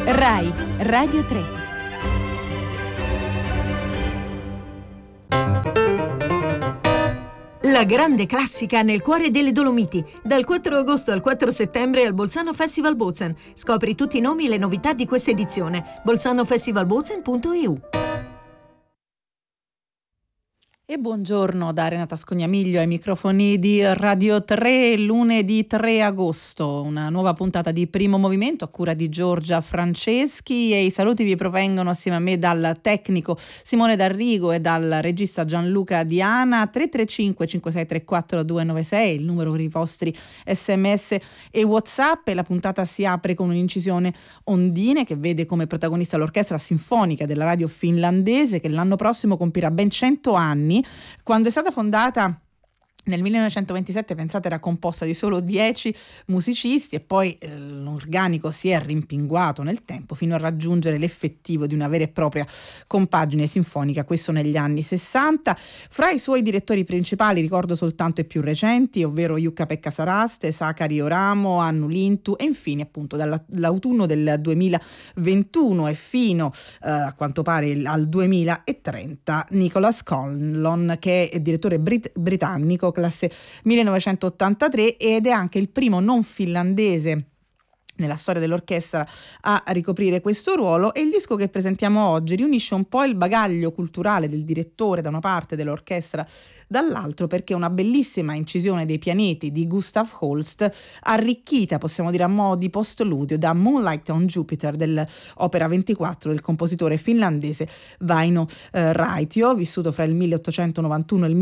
Rai Radio 3. La grande classica nel cuore delle Dolomiti, dal 4 agosto al 4 settembre al Bolzano Festival Bozen. Scopri tutti i nomi e le novità di questa edizione. bolzanofestivalbozen.eu. E buongiorno da Renata Scognamiglio ai microfoni di Radio 3, lunedì 3 agosto, una nuova puntata di Primo Movimento a cura di Giorgia Franceschi, e i saluti vi provengono assieme a me dal tecnico Simone D'Arrigo e dal regista Gianluca Diana. 335 5634 296 il numero per i vostri sms e WhatsApp, e la puntata si apre con un'incisione Ondine che vede come protagonista l'orchestra sinfonica della radio finlandese, che l'anno prossimo compirà ben 100 anni. Quando è stata fondata nel 1927, pensate, era composta di solo 10 musicisti, e poi l'organico si è rimpinguato nel tempo fino a raggiungere l'effettivo di una vera e propria compagine sinfonica, questo negli anni 60. Fra i suoi direttori principali ricordo soltanto i più recenti, ovvero Jukka-Pekka Saraste, Sakari Oramo, Hannu Lintu, e infine appunto dall'autunno del 2021 e fino a quanto pare al 2030 Nicholas Conlon, che è direttore britannico, classe 1983, ed è anche il primo non finlandese nella storia dell'orchestra a ricoprire questo ruolo. E il disco che presentiamo oggi riunisce un po' il bagaglio culturale del direttore da una parte, dell'orchestra dall'altro, perché è una bellissima incisione dei pianeti di Gustav Holst, arricchita, possiamo dire a mo' di postludio, da Moonlight on Jupiter dell'opera 24 del compositore finlandese Väinö Raitio, vissuto fra il 1891 e il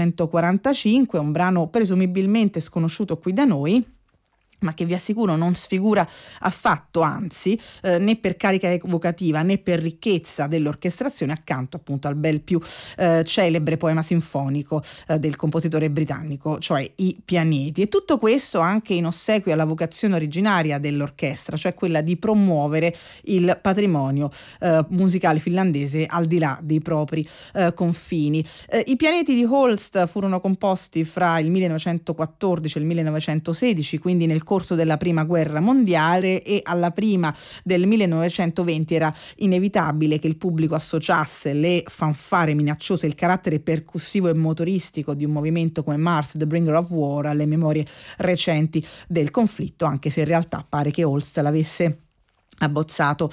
1945, un brano presumibilmente sconosciuto qui da noi, ma che vi assicuro non sfigura affatto, anzi, né per carica evocativa né per ricchezza dell'orchestrazione, accanto appunto al bel più celebre poema sinfonico del compositore britannico, cioè I Pianeti. E tutto questo anche in ossequio alla vocazione originaria dell'orchestra, cioè quella di promuovere il patrimonio musicale finlandese al di là dei propri confini. I Pianeti di Holst furono composti fra il 1914 e il 1916, quindi nel corso della prima guerra mondiale, e alla prima del 1920 era inevitabile che il pubblico associasse le fanfare minacciose, il carattere percussivo e motoristico di un movimento come Mars, The Bringer of War, alle memorie recenti del conflitto, anche se in realtà pare che Holst l'avesse abbozzato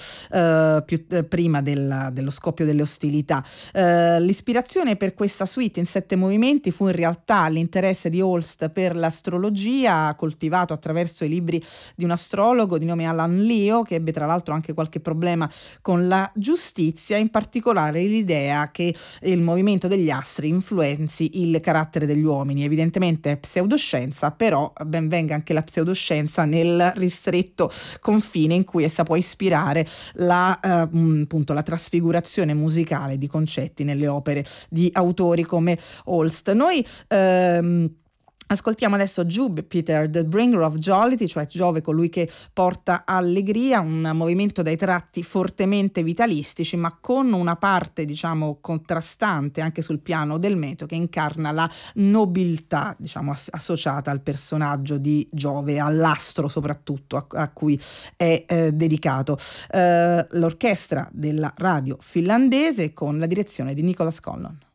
prima dello scoppio delle ostilità. L'ispirazione per questa suite in 7 movimenti fu in realtà l'interesse di Holst per l'astrologia, coltivato attraverso i libri di un astrologo di nome Alan Leo, che ebbe tra l'altro anche qualche problema con la giustizia, in particolare l'idea che il movimento degli astri influenzi il carattere degli uomini. Evidentemente è pseudoscienza, però ben venga anche la pseudoscienza nel ristretto confine in cui essa può ispirare appunto la trasfigurazione musicale di concetti nelle opere di autori come Holst. Noi ascoltiamo adesso Jupiter, The Bringer of Jollity, cioè Giove, colui che porta allegria, un movimento dai tratti fortemente vitalistici, ma con una parte, diciamo, contrastante anche sul piano del metro, che incarna la nobiltà, diciamo, associata al personaggio di Giove, all'astro soprattutto a cui è dedicato. L'orchestra della radio finlandese con la direzione di Nicholas Conlon.